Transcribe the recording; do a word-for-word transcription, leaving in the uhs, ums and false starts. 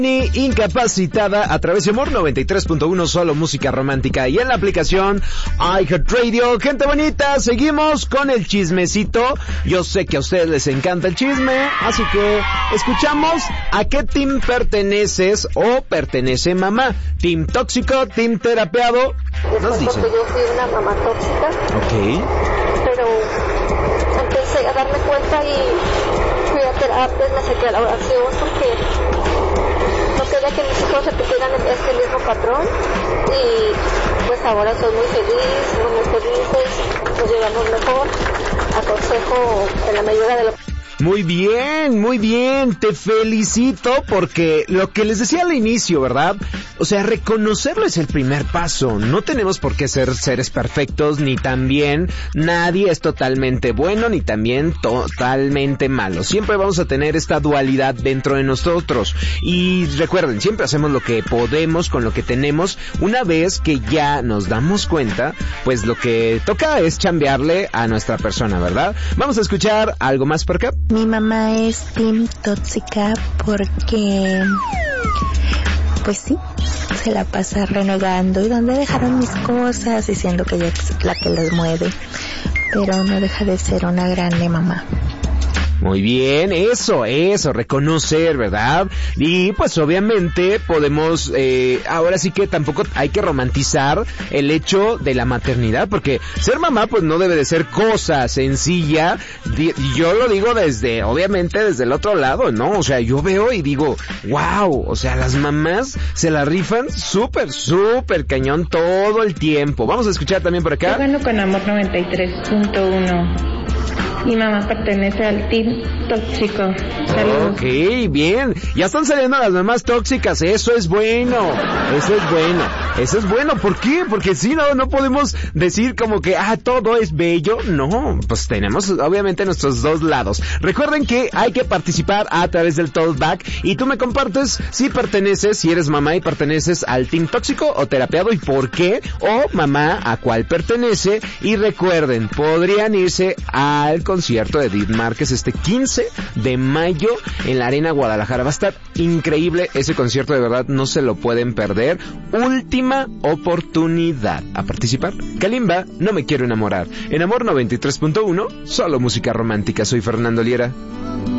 Incapacitada a través de Amor noventa y tres punto uno, solo música romántica, y en la aplicación iHeartRadio. Gente bonita, seguimos con el chismecito. Yo sé que a ustedes les encanta el chisme, así que escuchamos a qué team perteneces o pertenece mamá. ¿Team tóxico, team terapeado? Nos dicen. Porque yo fui una mamá tóxica. Ok. Pero empecé a darme cuenta y fui a terapia, me saqué a la oración porque no quería que mis hijos repitieran este mismo patrón, y pues ahora soy muy feliz, muy, muy felices, nos llevamos mejor. Aconsejo en la medida de lo Muy bien, muy bien, te felicito porque lo que les decía al inicio, ¿verdad? O sea, reconocerlo es el primer paso. No tenemos por qué ser seres perfectos, ni también nadie es totalmente bueno, ni también totalmente malo. Siempre vamos a tener esta dualidad dentro de nosotros. Y recuerden, siempre hacemos lo que podemos con lo que tenemos. Una vez que ya nos damos cuenta, pues lo que toca es chambearle a nuestra persona, ¿verdad? Vamos a escuchar algo más por acá. Mi mamá es team tóxica porque, pues sí, se la pasa renegando. ¿Y dónde dejaron mis cosas? Diciendo que ella es la que las mueve. Pero no deja de ser una grande mamá. Muy bien, eso, eso, reconocer, ¿verdad? Y pues obviamente podemos, eh, ahora sí que tampoco hay que romantizar el hecho de la maternidad, porque ser mamá pues no debe de ser cosa sencilla. Yo lo digo desde, obviamente desde el otro lado, ¿no? O sea, yo veo y digo, wow, o sea, las mamás se la rifan súper, súper cañón todo el tiempo. Vamos a escuchar también por acá. Yo gano con Amor noventa y tres punto uno. Mi mamá pertenece al team tóxico. Saludos. Ok, bien. Ya están saliendo las mamás tóxicas. Eso es bueno. Eso es bueno. Eso es bueno. ¿Por qué? Porque si no, no podemos decir como que, ah, todo es bello. No, pues tenemos obviamente nuestros dos lados. Recuerden que hay que participar a través del Talkback. Y tú me compartes si perteneces, si eres mamá y perteneces al team tóxico o terapeado y por qué. O mamá, a cuál pertenece. Y recuerden, podrían irse al concierto de Edith Márquez este quince de mayo en la Arena Guadalajara. Va a estar increíble ese concierto, de verdad, no se lo pueden perder. Última oportunidad a participar. Kalimba, No me quiero enamorar. En Amor noventa y tres punto uno, solo música romántica. Soy Fernando Liera.